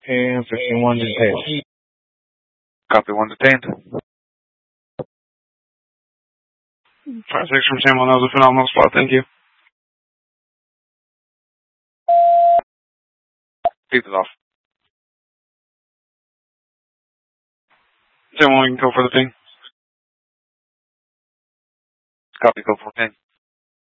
And 51 detained. Copy, 1 detained. 5-6 from Sam, that was a phenomenal spot, thank you. Keep it off. Sam, you can go for the ping. Copy, go for the ping.